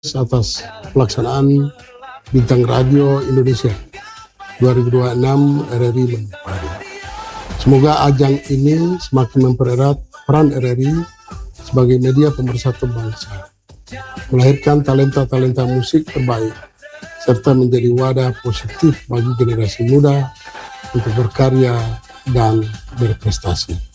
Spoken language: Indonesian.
atas pelaksanaan Bintang Radio Indonesia 2026 RRI Manokwari. Semoga ajang ini semakin mempererat peran RRI sebagai media pemersatu bangsa, melahirkan talenta-talenta musik terbaik, serta menjadi wadah positif bagi generasi muda untuk berkarya dan berprestasi.